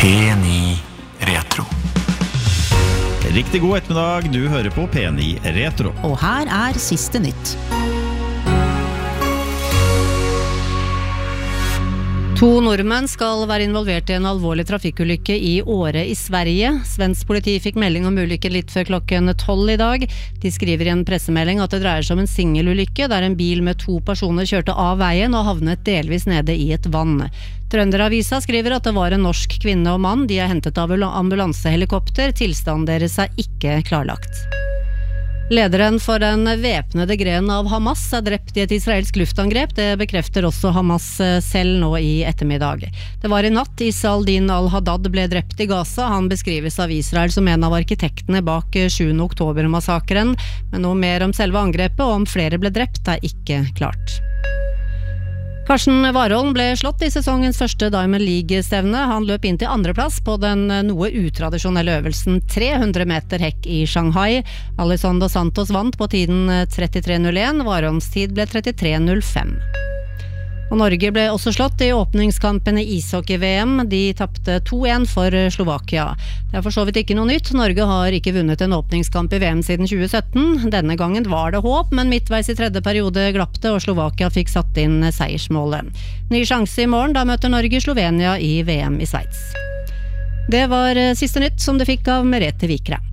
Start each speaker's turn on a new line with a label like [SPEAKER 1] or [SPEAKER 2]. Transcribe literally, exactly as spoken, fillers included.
[SPEAKER 1] P ni Retro.
[SPEAKER 2] Riktig god ettermiddag, du hører på P ni Retro.
[SPEAKER 3] Og her er siste nytt. To nordmenn skal være involvert i en alvorlig trafikkulykke i Åre i Sverige. Svensk politi fikk melding om ulykken litt før klokken tolv i dag. De skriver i en pressemelding at det dreier seg om en singelulykke, der en bil med to personer kjørte av veien og havnet delvis nede i et vann. Trønderavisa skriver at det var en norsk kvinne og mann. De er hentet av ambulansehelikopter. Tilstanden deres er ikke klarlagt. Lederen for den væpnede grenen av Hamas er drept i et israelsk luftangrep. Det bekrefter også Hamas selv nå i ettermiddag. Det var i natt Issa al-Din al-Haddad ble drept i Gaza. Han beskrives av Israel som en av arkitektene bak sjuende oktober-massakren. Men noe mer om selve angrepet og om flere ble drept er ikke klart. Karsten Warholm ble slått i sesongens første Diamond League-stevne. Han løp inn til andreplass på den noe utradisjonelle øvelsen tre hundre meter hekk i Shanghai. Alisson dos Santos vant på tiden trettitre null en. Warholms tid ble trettitre null fem. Og Norge ble også slått i åpningskampen i ishockey-V M. De tappte to en for Slovakia. Det er for så vidt ikke noe nytt. Norge har ikke vunnet en åpningskamp i V M siden tjue sytten. Denne gangen var det håp, men midtveis i tredje periode glapp det, og Slovakia fikk satt inn seiersmålet. Ny sjanse i morgen, da møter Norge Slovenia i V M i Sveits. Det var siste nytt som du fikk av Merete Vikre.